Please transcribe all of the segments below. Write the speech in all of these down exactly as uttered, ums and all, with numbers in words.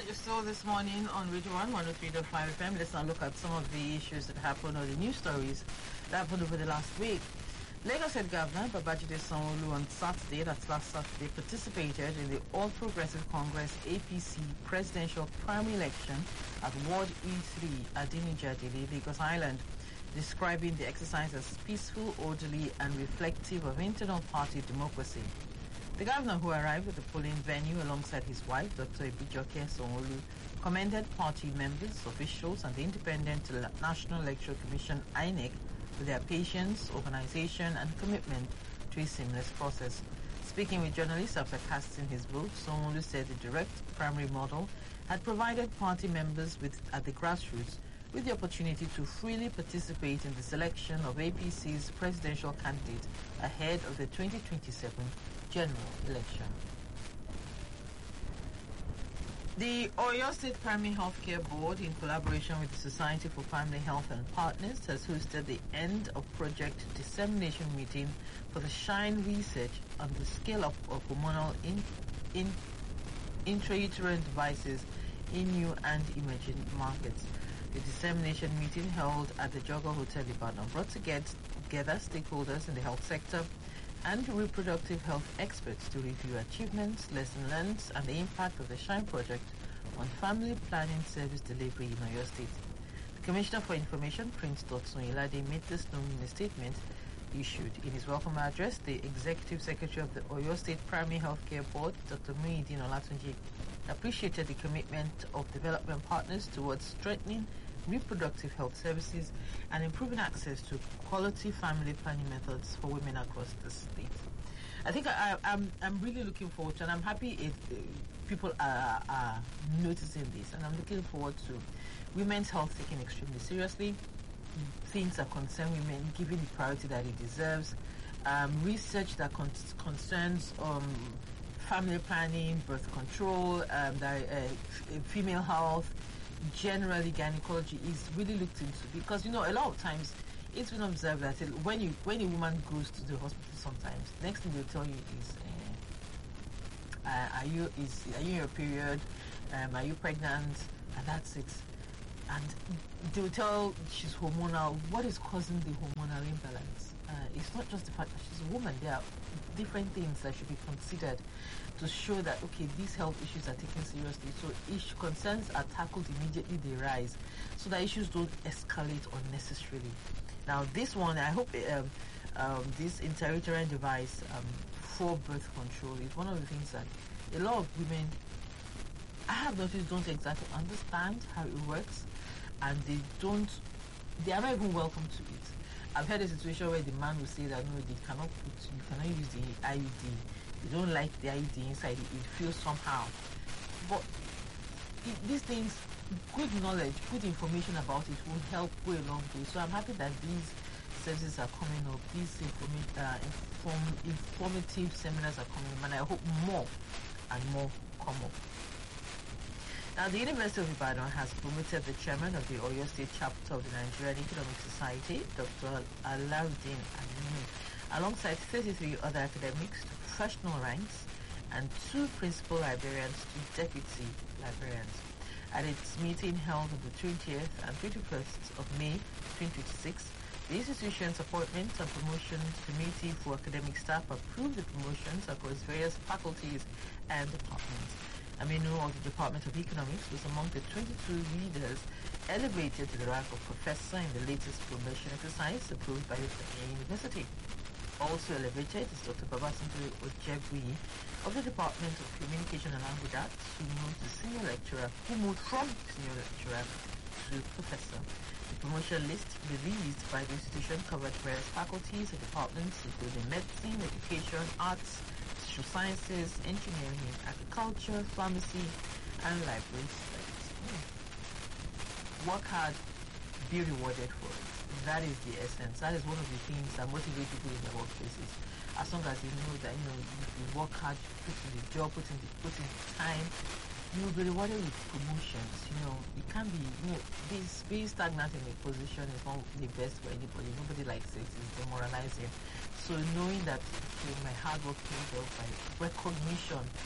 right, so this morning on Radio one, one oh three point five F M, let's now look at some of the issues that happened or the news stories that happened over the last week. Lagos State Governor Babajide Sanwo-Olu on Saturday, that's last Saturday, participated in the All Progressive Congress A P C presidential primary election at Ward E three, Adinijadele, Lagos Island, describing the exercise as peaceful, orderly, and reflective of internal party democracy. The governor, who arrived at the polling venue alongside his wife, Doctor Ibijoke Sanwo-Olu, commended party members, officials, and the Independent National Electoral Commission (I N E C) for their patience, organization, and commitment to a seamless process. Speaking with journalists after casting his vote, Sanwo-Olu said the direct primary model had provided party members with, at the grassroots with the opportunity to freely participate in the selection of A P C's presidential candidate ahead of the twenty twenty-seven general election. The Oyo State Primary Healthcare Board, in collaboration with the Society for Family Health and Partners, has hosted the end of project dissemination meeting for the SHINE research on the scale-up of hormonal in, in, intrauterine devices in new and emerging markets. The dissemination meeting, held at the Jogger Hotel Ibadan, brought together stakeholders in the health sector and reproductive health experts to review achievements, lessons learned, and the impact of the SHINE project on family planning service delivery in Oyo State. The Commissioner for Information, Prince Dotsun Ilade, made this known in a statement issued. In his welcome address, the Executive Secretary of the Oyo State Primary Healthcare Board, Doctor Muhyiddin Olatunji, appreciated the commitment of development partners towards strengthening reproductive health services and improving access to quality family planning methods for women across the state. I think I, I'm I'm really looking forward to, and I'm happy if uh, people are, are noticing this, and I'm looking forward to women's health taken extremely seriously. Things that concern women given the priority that it deserves. Um, research that con- concerns um, family planning, birth control, um, the, uh, f- female health, generally gynecology is really looked into, because you know a lot of times it's been observed that when you when a woman goes to the hospital, sometimes next thing they'll tell you is uh, uh, are you is are you in your period, um, are you pregnant, and that's it. And they'll tell she's hormonal. What is causing the hormonal imbalance? Uh, it's not just the fact that she's a woman. There are different things that should be considered to show that, okay, these health issues are taken seriously. So if concerns are tackled immediately, they rise, so that issues don't escalate unnecessarily. Now, this one, I hope um, um, this intrauterine device um, for birth control is one of the things that a lot of women, I have noticed, don't exactly understand how it works, and they don't, they are not even welcome to it. I've had a situation where the man will say that no, they cannot put, you cannot use the I U D. They don't like the I U D inside it. It feels somehow. But it, these things, good knowledge, good information about it will help go a long way. So I'm happy that these services are coming up. These informa- uh, inform, informative seminars are coming up, and I hope more and more come up. Now, the University of Ibadan has promoted the chairman of the Oyo State chapter of the Nigerian Economic Society, Doctor Alauddin Aminu, alongside thirty-three other academics to professional ranks and two principal librarians to deputy librarians. At its meeting held on the twentieth and twenty-first of May twenty twenty-six, the institution's Appointments and Promotions Committee for Academic Staff approved the promotions across various faculties and departments. Aminu of the Department of Economics was among the twenty-two leaders elevated to the rank of professor in the latest promotion exercise approved by the University. Also elevated is Doctor Babatunde Ojebwi of the Department of Communication and Language Arts, who moved to senior lecturer, who moved from senior lecturer to professor. The promotion list released by the institution covered various faculties and departments, including medicine, education, arts, social sciences, engineering, agriculture, pharmacy, and library studies. Mm. Work hard, be rewarded for it. That is the essence. That is one of the things that motivate people in their workplaces. As long as you know that, you know, if you work hard, you put in the job, put in the put in the time, you will be rewarded with promotions. You know, it can be, you know, this being stagnant in a position is not the best for anybody. Nobody likes it. It's demoralizing. So knowing that, okay, my hard work paid off by recognition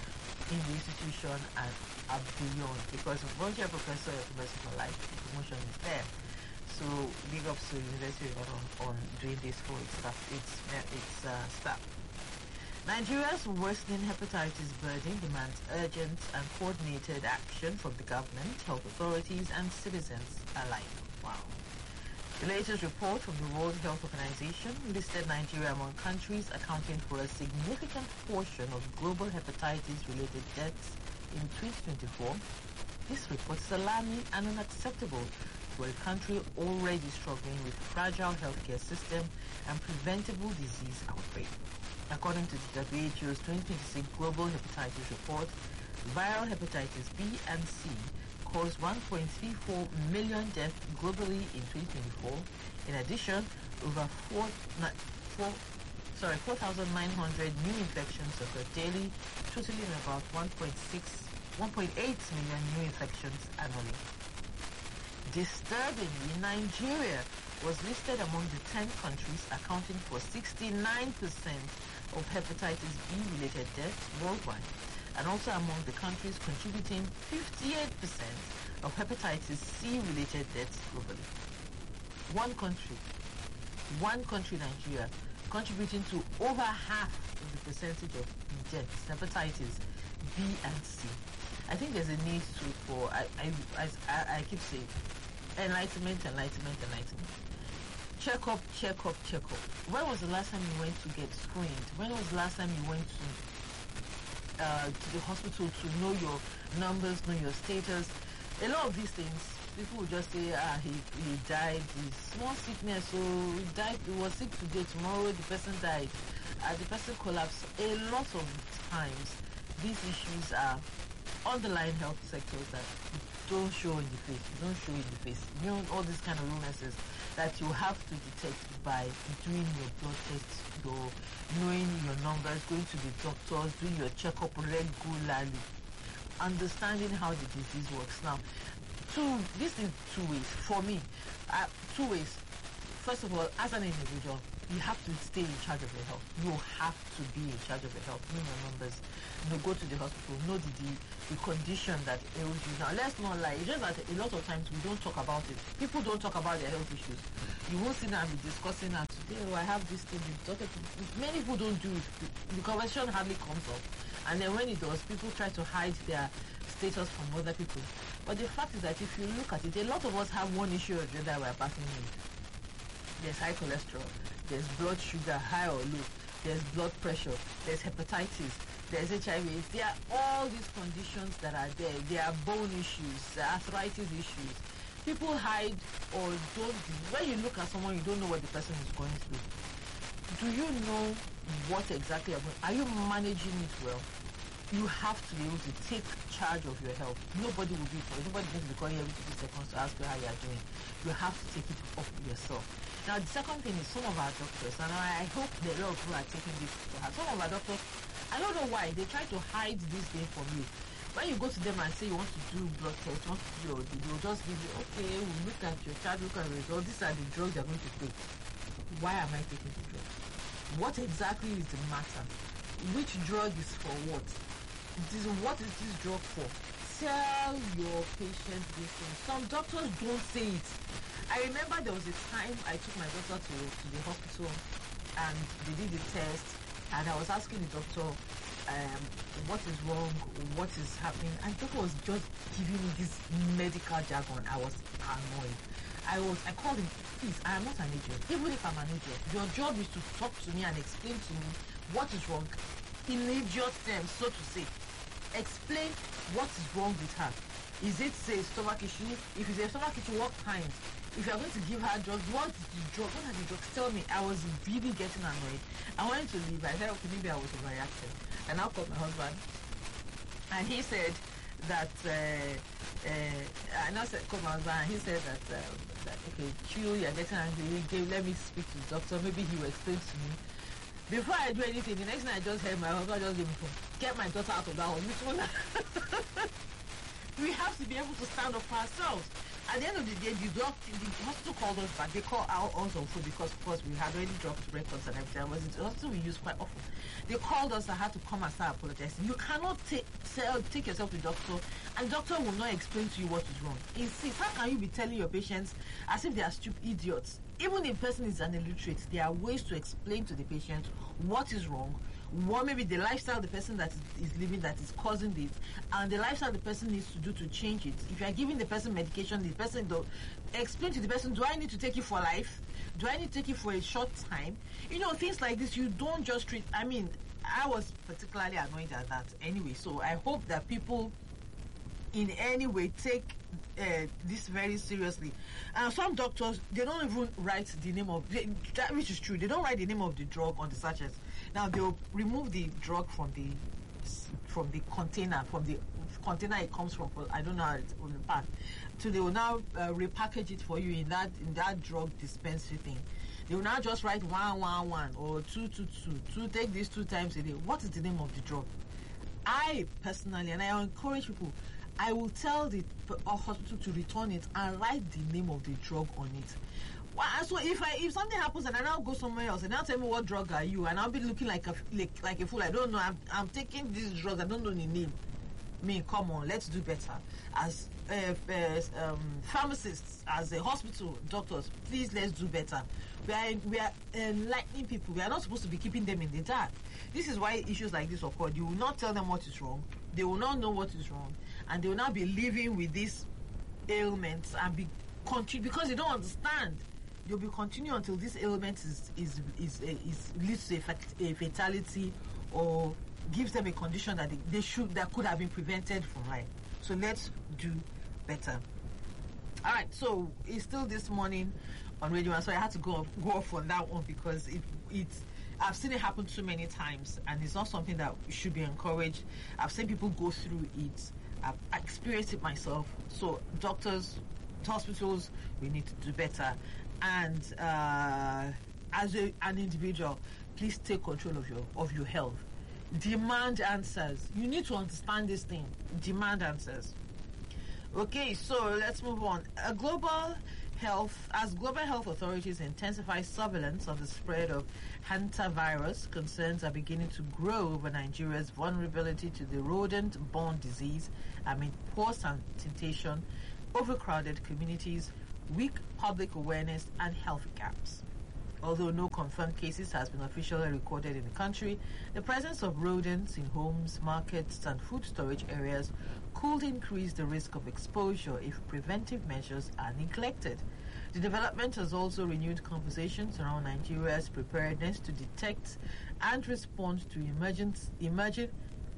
in the institution and are beyond, because once you're a professor, you're a professor for life, the promotion is there. So big ups to University of Ibadan on doing this for its staff. Its, its uh, staff. Nigeria's worsening hepatitis burden demands urgent and coordinated action from the government, health authorities, and citizens alike. Wow. The latest report from the World Health Organization listed Nigeria among countries accounting for a significant portion of global hepatitis-related deaths in twenty twenty-four. This report is alarming and unacceptable for a country already struggling with fragile healthcare system and preventable disease outbreak. According to the W H O's twenty twenty-six Global Hepatitis Report, viral hepatitis B and C caused one point three four million deaths globally in twenty twenty-four. In addition, over four, four, sorry, four thousand nine hundred new infections occurred daily, totaling about one point eight million new infections annually. Disturbingly, Nigeria was listed among the ten countries accounting for sixty-nine percent of hepatitis B-related deaths worldwide, and also among the countries contributing fifty-eight percent of hepatitis C-related deaths globally. One country, one country, Nigeria, contributing to over half of the percentage of deaths, hepatitis B and C. I think there's a need to, for, I, I, as I, I keep saying, enlightenment, enlightenment, enlightenment. Check up, check up, check up. When was the last time you went to get screened? When was the last time you went to uh, to the hospital to know your numbers, know your status? A lot of these things, people will just say, ah, he, he died, he's small sickness, so he died, he was sick today, tomorrow the person died, uh, the person collapsed. A lot of times, these issues are underlying health sectors that don't show in the face, don't show in the face. You know, all these kind of illnesses that you have to detect by doing your blood tests, your knowing your numbers, going to the doctors, doing your checkup regularly, understanding how the disease works. Now, two, this is two ways for me. Uh, two ways. First of all, as an individual, you have to stay in charge of your health. You have to be in charge of your health. Know your numbers. You know, go to the hospital. Know the, the, the condition that ails you. Now, let's not lie. It's just that a lot of times we don't talk about it. People don't talk about their health issues. You won't sit down and be discussing that today. Oh, I have this thing. Many people don't do it. The conversation hardly comes up. And then when it does, people try to hide their status from other people. But the fact is that if you look at it, a lot of us have one issue or the other we're battling with. There's high cholesterol, there's blood sugar, high or low, there's blood pressure, there's hepatitis, there's H I V. There are all these conditions that are there. There are bone issues, arthritis issues. People hide or don't. When you look at someone, you don't know what the person is going through. Do you know what exactly you're going? Are you managing it well? You have to be able to take charge of your health. Nobody will be for you. Nobody will be calling you every two seconds to ask you how you are doing. You have to take it up yourself. Now, the second thing is some of our doctors, and I hope the lot of people are taking this to heart. Some of our doctors, I don't know why, they try to hide this thing from you. When you go to them and say you want to do blood test, you want to do your, they'll just give you, okay, we'll look at your child, look at the results. These are the drugs you're going to take. Why am I taking the drug? What exactly is the matter? Which drug is for what? This, what is this drug for? Tell your patient this thing. Some doctors don't say it. I remember there was a time I took my daughter to, to the hospital and they did the test and I was asking the doctor um, what is wrong, what is happening, and the doctor was just giving me this medical jargon. I was annoyed. I was, I called him, please, I am not an idiot. Even if I'm an idiot, your job is to talk to me and explain to me what is wrong in idiot terms, so to say. Explain what is wrong with her. Is it, say, stomach issue? If it's a stomach issue, what kind? If you're going to give her drugs, what is the drug? What are the drugs? Tell me. I was really getting annoyed. I wanted to leave. I said, okay, maybe I was overreacting. And I called my husband. And he said that, uh, uh, I now said, called my husband, and he said that, uh, that okay, chill, you're getting angry. He let me speak to the doctor. Maybe he will explain to me. Before I do anything, the next thing I just heard, my husband just gave me phone. Get my daughter out of that hospital. We have to be able to stand up for ourselves. At the end of the day, the doctor, the hospital called us back. They called out us on phone because, of course, we had already dropped records and everything. It was the hospital we use quite often. They called us. I had to come and start apologizing. You cannot take tell, take yourself to the doctor, and the doctor will not explain to you what is wrong. Insist. How can you be telling your patients as if they are stupid idiots? Even if a person is an illiterate, there are ways to explain to the patient what is wrong, what maybe the lifestyle the person that is, is living that is causing this, and the lifestyle the person needs to do to change it. If you are giving the person medication, the person do explain to the person, do I need to take it for life? Do I need to take it for a short time? You know, things like this, you don't just treat. I mean, I was particularly annoyed at that anyway, so I hope that people in any way take uh, this very seriously. And uh, some doctors, they don't even write the name of, they, that which is true, they don't write the name of the drug on the sachets. Now they'll remove the drug from the from the container, from the container it comes from. I don't know how it's on the pack. So they will now uh, repackage it for you in that in that drug dispensary thing. They will now just write one one one or two two two two. Take this two times a day. What is the name of the drug? I personally, and I encourage people, I will tell the uh, hospital to return it and write the name of the drug on it. Well, so if I if something happens and I now go somewhere else and now tell me what drug are you, and I'll be looking like a like, like a fool. I don't know. I'm I'm taking these drugs. I don't know the name. I mean, come on, let's do better. As uh, uh, um, pharmacists, as a hospital, doctors, please let's do better. We are we are enlightening people. We are not supposed to be keeping them in the dark. This is why issues like this occur. You will not tell them what is wrong. They will not know what is wrong, and they will not be living with these ailments and be continue because they don't understand. They'll be continuing until this ailment is is is, is, is leads to a, fat, a fatality or gives them a condition that they, they should that could have been prevented from life. So let's do better. All right. So it's still this morning on radio, so I had to go go off on that one because it it's. I've seen it happen too many times, and it's not something that should be encouraged. I've seen people go through it. I've experienced it myself. So doctors, hospitals, we need to do better. And uh, as a, an individual, please take control of your of your health. Demand answers. You need to understand this thing. Demand answers. Okay, so let's move on. A global health, as global health authorities intensify surveillance of the spread of hantavirus, concerns are beginning to grow over Nigeria's vulnerability to the rodent-borne disease amid poor sanitation, overcrowded communities, weak public awareness, and health gaps. Although no confirmed cases has been officially recorded in the country, the presence of rodents in homes, markets, and food storage areas could increase the risk of exposure if preventive measures are neglected. The development has also renewed conversations around Nigeria's preparedness to detect and respond to emergent, emerging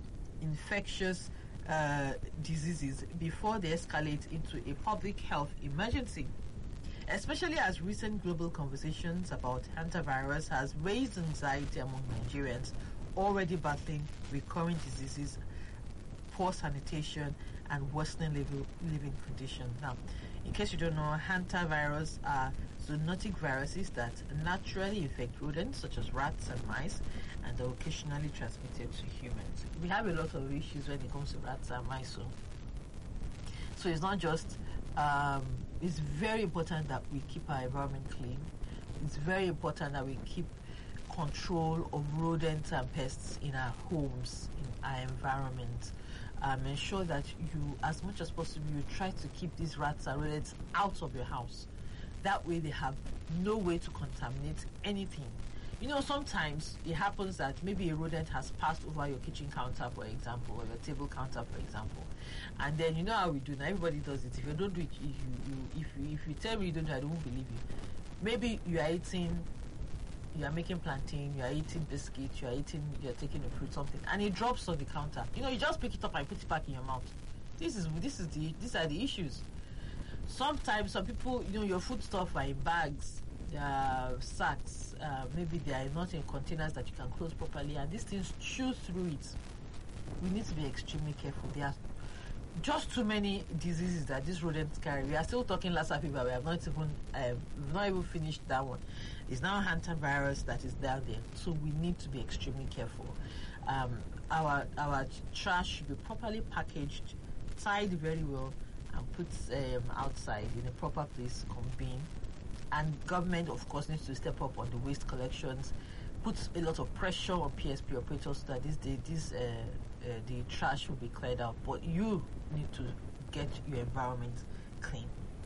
infectious uh, diseases before they escalate into a public health emergency. Especially as recent global conversations about hantavirus has raised anxiety among Nigerians already battling recurring diseases, poor sanitation, and worsening living, living conditions. Now, in case you don't know, hantavirus are zoonotic viruses that naturally infect rodents such as rats and mice, and are occasionally transmitted to humans. We have a lot of issues when it comes to rats and mice. So, so it's not just um, it's very important that we keep our environment clean. It's very important that we keep control of rodents and pests in our homes, in our environment. Um, ensure that you, as much as possible, you try to keep these rats and rodents out of your house. That way they have no way to contaminate anything. You know, sometimes it happens that maybe a rodent has passed over your kitchen counter, for example, or your table counter, for example. And then you know how we do now. Everybody does it. If you don't do it, if you, you if you, if you tell me you don't do it, I don't believe you. Maybe you are eating, you are making plantain, you are eating biscuit, you are eating, you are taking a fruit, something, and it drops on the counter. You know, you just pick it up and put it back in your mouth. This is this is the these are the issues. Sometimes some people, you know, your food stuff are in bags, they are sacks. Uh, maybe they are not in containers that you can close properly, and these things chew through it. We need to be extremely careful. There are just too many diseases that these rodents carry. We are still talking Lassa fever. We have not even uh, we've not even finished that one. It's now hantavirus that is down there, so we need to be extremely careful. Um, our our trash should be properly packaged tied very well and put um, outside in a proper place to convene. And government, of course, needs to step up on the waste collections, puts a lot of pressure on P S P operators so that this, this uh, uh, the trash will be cleared out. But you need to get your environment clean.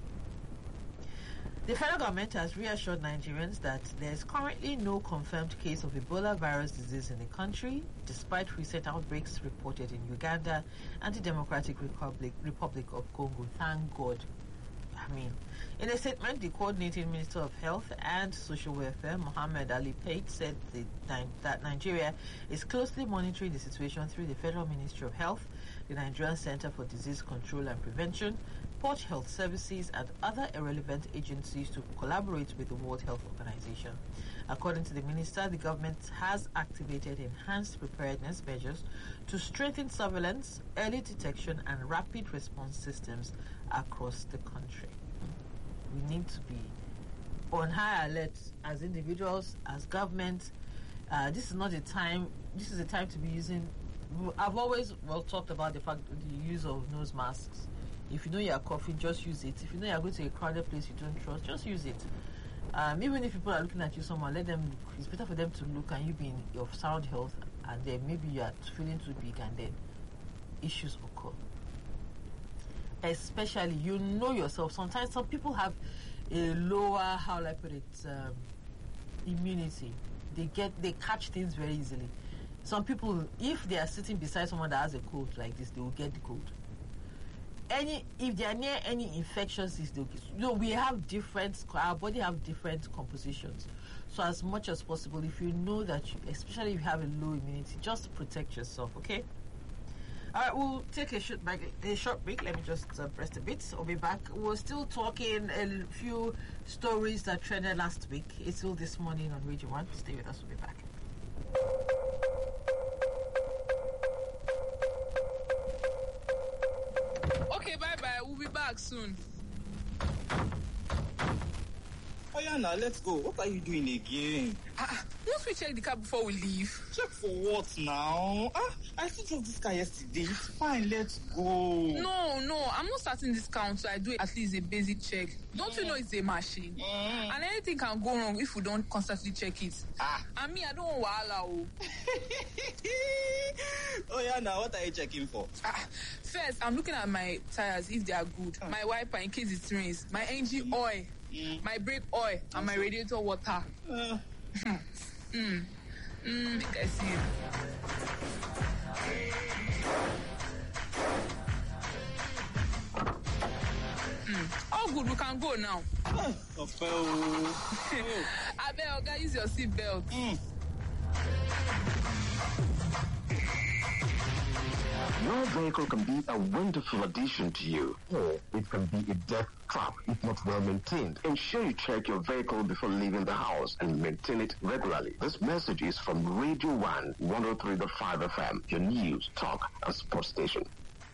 The federal government has reassured Nigerians that there is currently no confirmed case of Ebola virus disease in the country, despite recent outbreaks reported in Uganda and the Democratic Republic, Republic of Congo. Thank God. I mean, in a statement, the coordinating Minister of Health and Social Welfare, Mohammed Ali Pate, said the, that Nigeria is closely monitoring the situation through the Federal Ministry of Health, the Nigerian Center for Disease Control and Prevention, Port Health Services, and other irrelevant agencies to collaborate with the World Health Organization. According to the minister, the government has activated enhanced preparedness measures to strengthen surveillance, early detection, and rapid response systems across the country. We need to be on high alert as individuals, as government. Uh, this is not a time, this is a time to be using, I've always well talked about the fact the use of nose masks. If you know you're coughing, just use it. If you know you're going to a crowded place you don't trust, just use it. Um, even if people are looking at you somewhere, let them look. It's better for them to look and you be in your sound health, and then maybe you are feeling too big and then issues occur. Especially, you know yourself. Sometimes some people have a lower, how will I put it, um, immunity. They get, they catch things very easily. Some people, if they are sitting beside someone that has a cold like this, they will get the cold. Any, if they are near any infectious disease, they'll get, you know, we have different, our body have different compositions. So as much as possible, if you know that, you, especially if you have a low immunity, just protect yourself, okay? All right, we'll take a short break. A short break. Let me just uh, rest a bit. I'll be back. We're still talking a few stories that trended last week. It's still this morning on Radio One. Stay with us. We'll be back. Okay, bye bye. We'll be back soon. Oh yeah, now let's go. What are you doing again? Ah, must we check the car before we leave? Check for what now? Ah, I still drove this car yesterday. It's fine. Let's go. No, no, I'm not starting this count, so I do at least a basic check. Don't mm. you know it's a machine? Mm. And anything can go wrong if we don't constantly check it. Ah. And me, I don't want wahala. Oh yeah, now what are you checking for? Ah, first, I'm looking at my tires if they are good. Mm. My wiper in case it rains. My engine oil. Mm. My brake oil and my radiator water. Uh. mm. Mm, make I see. Mm. All good, we can go now. Uh, I bet I'll use your seat belt. Mm. Your vehicle can be a wonderful addition to you, or it can be a death trap if not well maintained. Ensure you check your vehicle before leaving the house and maintain it regularly. This message is from Radio One, one oh three point five F M, your news, talk, and sports station.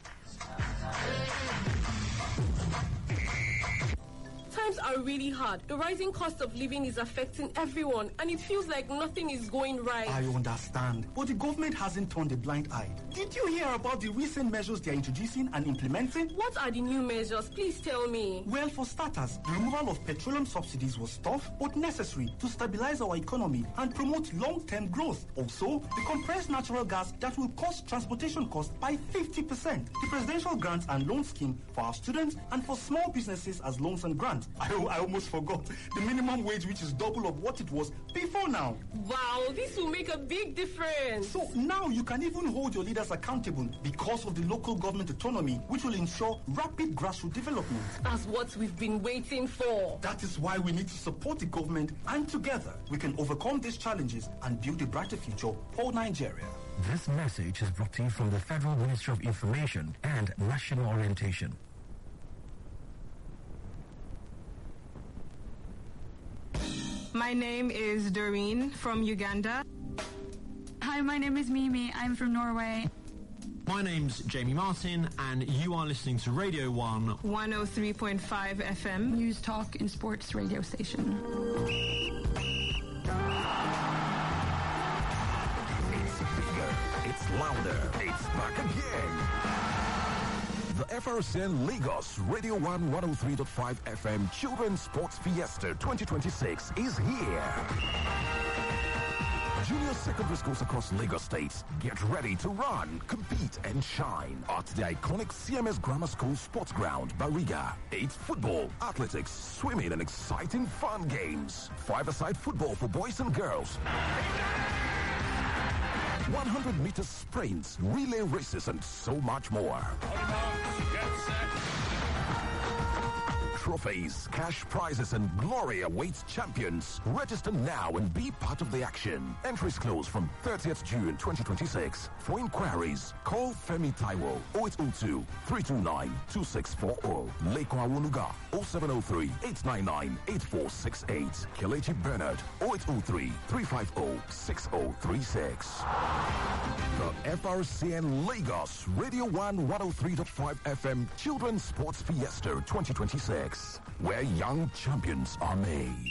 Times are really hard. The rising cost of living is affecting everyone, and it feels like nothing is going right. I understand, but the government hasn't turned a blind eye. Did you hear about the recent measures they are introducing and implementing? What are the new measures? Please tell me. Well, for starters, the removal of petroleum subsidies was tough but necessary to stabilize our economy and promote long-term growth. Also, the compressed natural gas that will cost transportation costs by fifty percent. The presidential grants and loan scheme for our students and for small businesses as loans and grants. I, I almost forgot. The minimum wage, which is double of what it was before now. Wow, this will make a big difference. So now you can even hold your leaders accountable because of the local government autonomy, which will ensure rapid grassroots development. That's what we've been waiting for. That is why we need to support the government, and together we can overcome these challenges and build a brighter future for Nigeria. This message is brought to you from the Federal Ministry of Information and National Orientation. My name is Doreen from Uganda. Hi, my name is Mimi. I'm from Norway. My name's Jamie Martin, and you are listening to Radio One. one oh three point five F M. News, talk, and sports radio station. It's bigger, it's louder, it's back again. The F R C N Lagos Radio one one oh three point five F M Children's Sports Fiesta twenty twenty-six is here. Junior secondary schools across Lagos State, get ready to run, compete, and shine at the iconic C M S Grammar School Sports Ground, Bariga. It's football, athletics, swimming, and exciting fun games. Five-a-side football for boys and girls. one hundred meter sprints, relay races, and so much more. Trophies, cash prizes, and glory awaits champions. Register now and be part of the action. Entries close from thirtieth June twenty twenty-six. For inquiries, call Femi Taiwo oh eight oh two, three two nine, two six four oh. Leko Awunuga oh seven oh three, eight nine nine, eight four six eight. Kelechi Bernard oh eight oh three, three five oh, six oh three six. The F R C N Lagos Radio one one oh three point five F M Children's Sports Fiesta twenty twenty-six, where young champions are made.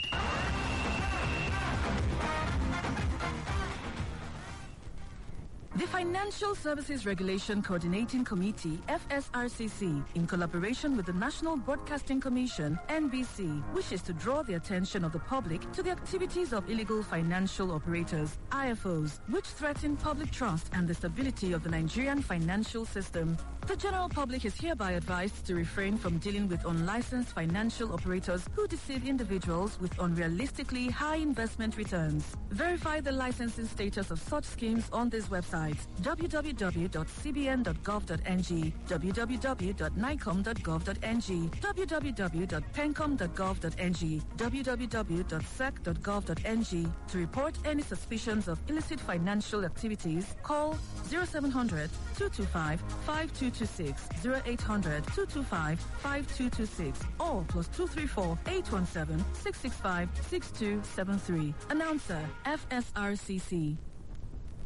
The Financial Services Regulation Coordinating Committee, F S R C C, in collaboration with the National Broadcasting Commission, N B C, wishes to draw the attention of the public to the activities of illegal financial operators, I F Os, which threaten public trust and the stability of the Nigerian financial system. The general public is hereby advised to refrain from dealing with unlicensed financial operators who deceive individuals with unrealistically high investment returns. Verify the licensing status of such schemes on this website: w w w dot c b n dot gov dot n g, w w w dot nicom dot gov dot n g, w w w dot pencom dot gov dot n g, w w w dot sec dot gov dot n g. To report any suspicions of illicit financial activities, call zero seven hundred, two two five, five two two six, zero eight hundred, two two five, five two two six, or plus two three four, eight one seven, six six five, six two seven three. Announcer, F S R C C.